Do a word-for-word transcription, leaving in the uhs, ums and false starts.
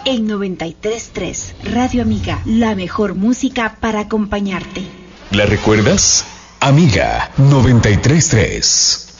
En noventa y tres punto tres, Radio Amiga, la mejor música para acompañarte. ¿La recuerdas? Amiga noventa y tres punto tres.